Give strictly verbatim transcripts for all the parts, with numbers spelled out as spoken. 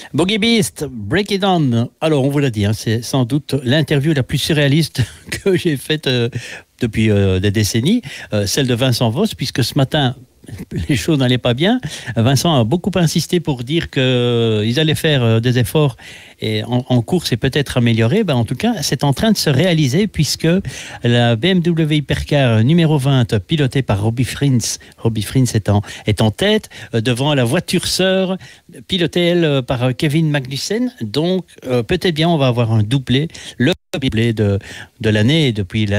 Boogie Beast, Break It On. Alors, on vous l'a dit, hein, c'est sans doute l'interview la plus surréaliste que j'ai faite euh, depuis euh, des décennies, euh, celle de Vincent Voss, puisque ce matin, les choses n'allaient pas bien. Vincent a beaucoup insisté pour dire qu'ils allaient faire des efforts et en, en course et peut-être améliorer. Ben en tout cas, c'est en train de se réaliser puisque la B M W Hypercar numéro vingt, pilotée par Robbie Frins, Robbie Frins est en, est en tête, devant la voiture sœur, pilotée elle par Kevin Magnussen. Donc, euh, peut-être bien on va avoir un doublé, le doublé de, de l'année depuis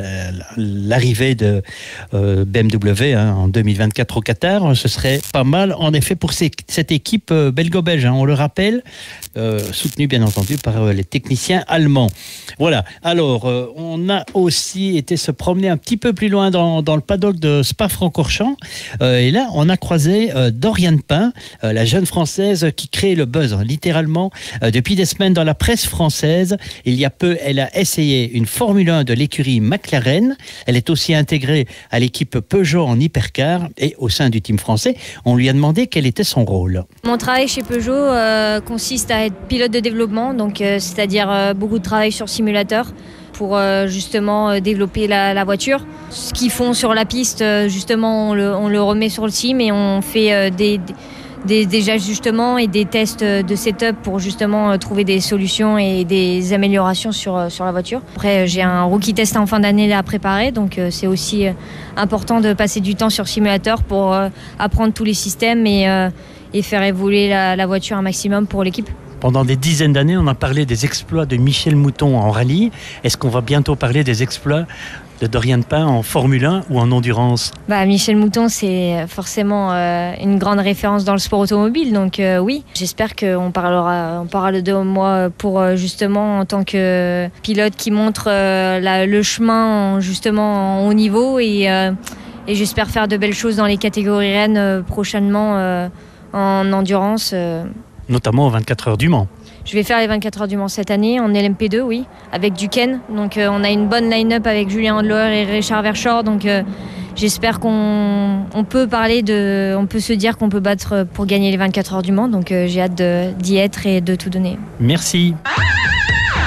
l'arrivée de euh, B M W hein, en deux mille vingt-quatre au Qatar. Ce serait pas mal en effet pour ces, cette équipe euh, belgo-belge, hein, on le rappelle, euh, soutenue bien entendu par euh, les techniciens allemands. Voilà, alors euh, on a aussi été se promener un petit peu plus loin dans, dans le paddock de Spa-Francorchamps euh, et là on a croisé euh, Doriane Pin, euh, la jeune française qui crée le buzz, hein, littéralement euh, depuis des semaines dans la presse française. Il y a peu, elle a essayé une Formule un de l'écurie McLaren. Elle est aussi intégrée à l'équipe Peugeot en hypercar et au sein du team français. On lui a demandé quel était son rôle. Mon travail chez Peugeot euh, consiste à être pilote de développement, donc euh, c'est-à-dire euh, beaucoup de travail sur simulateur pour euh, justement euh, développer la, la voiture. Ce qu'ils font sur la piste, euh, justement, on le, on le remet sur le sim et on fait euh, des, des Des, des ajustements et des tests de setup pour justement trouver des solutions et des améliorations sur, sur la voiture. Après, j'ai un rookie test en fin d'année à préparer, donc c'est aussi important de passer du temps sur simulateur pour apprendre tous les systèmes et, et faire évoluer la, la voiture un maximum pour l'équipe. Pendant des dizaines d'années, on a parlé des exploits de Michel Mouton en rallye. Est-ce qu'on va bientôt parler des exploits de Doriane Pin en Formule un ou en endurance? Bah, Michel Mouton, c'est forcément euh, une grande référence dans le sport automobile, donc euh, oui, j'espère qu'on parlera, on parlera de moi pour euh, justement en tant que pilote qui montre euh, la, le chemin justement en haut niveau et, euh, et j'espère faire de belles choses dans les catégories Rennes euh, prochainement euh, en endurance. Euh. Notamment aux vingt-quatre heures du Mans. Je vais faire les vingt-quatre heures du Mans cette année en L M P deux, oui, avec Duquesne. Donc euh, on a une bonne line-up avec Julien Andlauer et Richard Verschoor. Donc euh, j'espère qu'on on peut parler de, on peut se dire qu'on peut battre pour gagner les vingt-quatre heures du Mans. Donc euh, j'ai hâte de, d'y être et de tout donner. Merci.